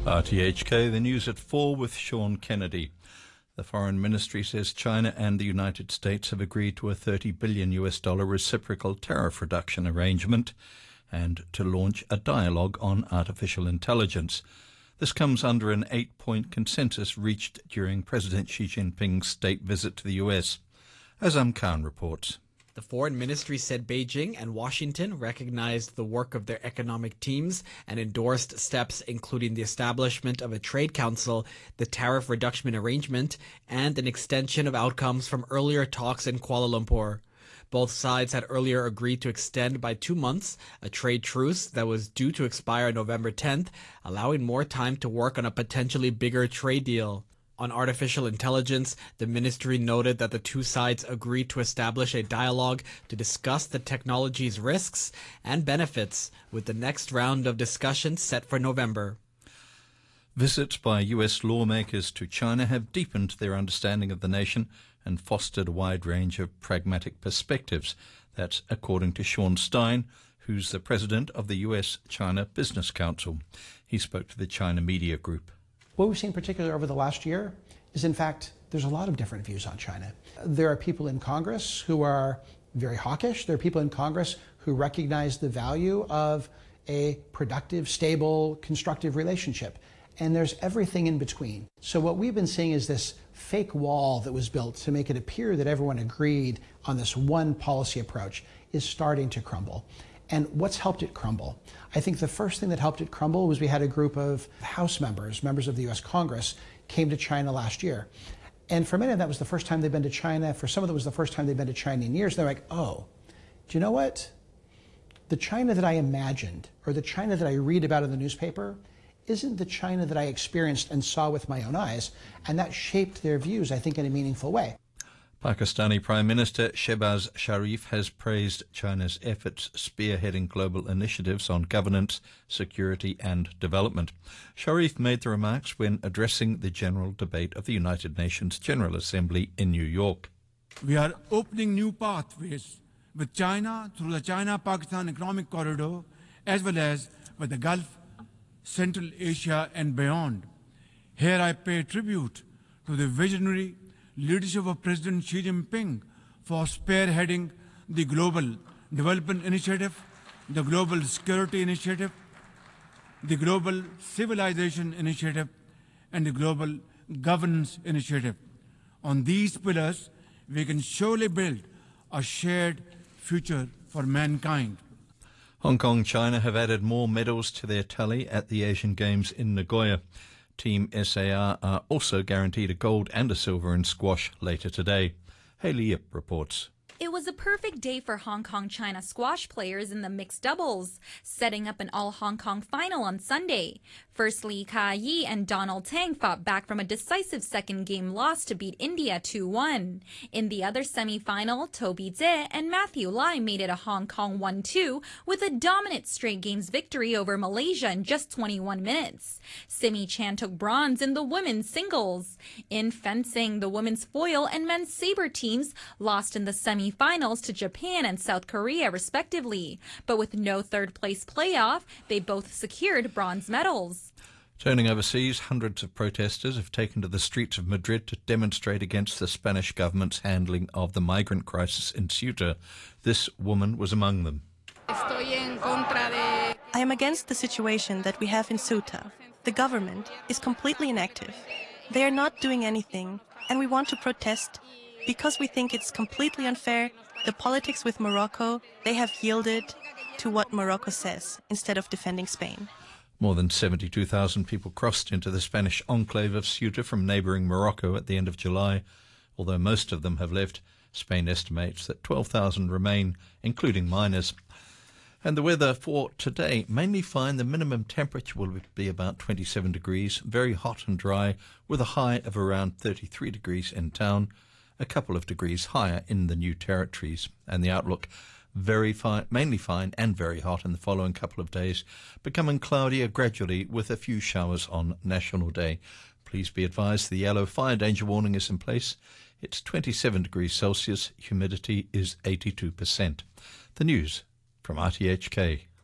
RTHK, the news at 4 with Sean Kennedy. The Foreign Ministry says China and the United States have agreed to a $30 billion reciprocal tariff reduction arrangement and to launch a dialogue on artificial intelligence. This comes under an 8-point consensus reached during President Xi Jinping's state visit to the US. Azam Khan reports. The Foreign Ministry said Beijing and Washington recognized the work of their economic teams and endorsed steps including the establishment of a trade council, the tariff reduction arrangement, and an extension of outcomes from earlier talks in Kuala Lumpur. Both sides had earlier agreed to extend by 2 months a trade truce that was due to expire November 10th, allowing more time to work on a potentially bigger trade deal. On artificial intelligence, the ministry noted that the two sides agreed to establish a dialogue to discuss the technology's risks and benefits, with the next round of discussions set for November. Visits by US lawmakers to China have deepened their understanding of the nation and fostered a wide range of pragmatic perspectives. That's according to Sean Stein, who's the president of the US-China Business Council. He spoke to the China Media Group. What we've seen particularly over the last year is, in fact, there's a lot of different views on China. There are people in Congress who are very hawkish. There are people in Congress who recognize the value of a productive, stable, constructive relationship. And there's everything in between. So what we've been seeing is this fake wall that was built to make it appear that everyone agreed on this one policy approach is starting to crumble. And what's helped it crumble? I think the first thing that helped it crumble was we had a group of House members of the US Congress, came to China last year. And for many of them, that was the first time they've been to China. For some of them, it was the first time they've been to China in years. They're like, oh, do you know what? The China that I imagined, or the China that I read about in the newspaper, isn't the China that I experienced and saw with my own eyes. And that shaped their views, I think, in a meaningful way. Pakistani Prime Minister Shehbaz Sharif has praised China's efforts spearheading global initiatives on governance, security and development. Sharif made the remarks when addressing the general debate of the United Nations General Assembly in New York. We are opening new pathways with China through the China-Pakistan Economic Corridor, as well as with the Gulf, Central Asia and beyond. Here I pay tribute to the visionary leadership of President Xi Jinping for spearheading the Global Development Initiative, the Global Security Initiative, the Global Civilization Initiative, and the Global Governance Initiative. On these pillars, we can surely build a shared future for mankind. Hong Kong, China have added more medals to their tally at the Asian Games in Nagoya. Team SAR are also guaranteed a gold and a silver in squash later today. Hayley Yip reports. It was a perfect day for Hong Kong-China squash players in the mixed doubles, setting up an all-Hong Kong final on Sunday. First, Lee Ka-yi and Donald Tang fought back from a decisive second-game loss to beat India 2-1. In the other semi-final, Toby Tse and Matthew Lai made it a Hong Kong 1-2 with a dominant straight-games victory over Malaysia in just 21 minutes. Simi Chan took bronze in the women's singles. In fencing, the women's foil and men's saber teams lost in the semi-finals to Japan and South Korea, respectively. But with no third-place playoff, they both secured bronze medals. Turning overseas, hundreds of protesters have taken to the streets of Madrid to demonstrate against the Spanish government's handling of the migrant crisis in Ceuta. This woman was among them. I am against the situation that we have in Ceuta. The government is completely inactive. They are not doing anything, and we want to protest because we think it's completely unfair. The politics with Morocco, they have yielded to what Morocco says instead of defending Spain. More than 72,000 people crossed into the Spanish enclave of Ceuta from neighbouring Morocco at the end of July. Although most of them have left, Spain estimates that 12,000 remain, including minors. And the weather for today, mainly fine. The minimum temperature will be about 27 degrees, very hot and dry, with a high of around 33 degrees in town, a couple of degrees higher in the New Territories. And the outlook, very fine, mainly fine and very hot in the following couple of days, becoming cloudier gradually with a few showers on National Day. Please be advised the yellow fire danger warning is in place. It's 27 degrees Celsius, humidity is 82%. The news from RTHK.